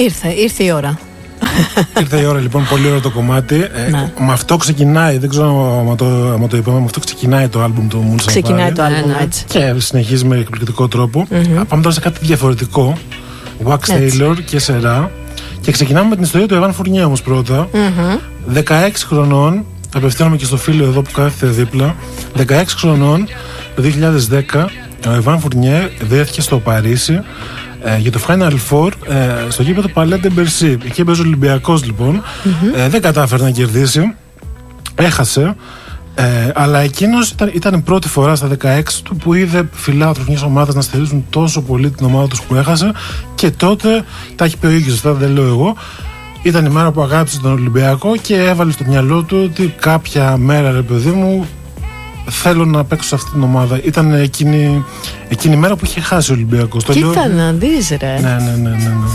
Ήρθε η ώρα. Ήρθε η ώρα λοιπόν, πολύ ωραίο το κομμάτι. Με αυτό ξεκινάει, δεν ξέρω αν το είπαμε, με αυτό ξεκινάει το άλμπουμ του Μούλ Σαφάρι. Ξεκινάει το άλμπουμ έτσι. Και συνεχίζει με εκπληκτικό τρόπο. Πάμε τώρα σε κάτι διαφορετικό. Wax Taylor και Σερά. Και ξεκινάμε με την ιστορία του Evan Fournier όμως πρώτα. 16 χρονών, απευθύνομαι και στο φίλο εδώ που κάθεται δίπλα. 16 χρονών, το 2010, ο Evan Fournier βρέθηκε στο Παρίσι για το Final Four στο γήπεδο Palais de Bercy. Εκεί παίζει ο Ολυμπιακός λοιπόν. Δεν κατάφερε να κερδίσει. Έχασε. Αλλά εκείνος ήταν η πρώτη φορά στα 16 του που είδε φιλάθλους μιας ομάδας να στηρίζουν τόσο πολύ την ομάδα τους που έχασε. Και τότε τα έχει πει ο ίδιος, αυτά δεν λέω εγώ. Ήταν η μέρα που αγάπησε τον Ολυμπιακό και έβαλε στο μυαλό του ότι κάποια μέρα, ρε παιδί μου, θέλω να παίξω σε αυτή την ομάδα. Ήταν εκείνη η μέρα που είχε χάσει ο Ολυμπιακός. Κοίτα να δεις ρε. Ναι.